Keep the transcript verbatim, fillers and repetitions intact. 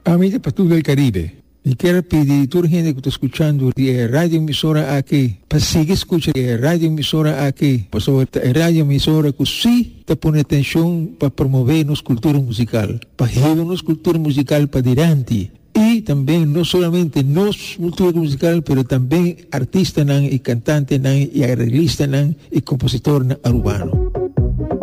Amiga para todo el Caribe, y quiero pedir a toda la gente que está escuchando de radio emisora aquí, para seguir escuchando de radio emisora aquí, pues sobre radio emisora que sí te pone atención para promover nuestra cultura musical, para llevar nuestra cultura musical para adelante. Y también no solamente nuestra cultura musical, pero también artistas y cantantes y arreglistas y compositores urbanos.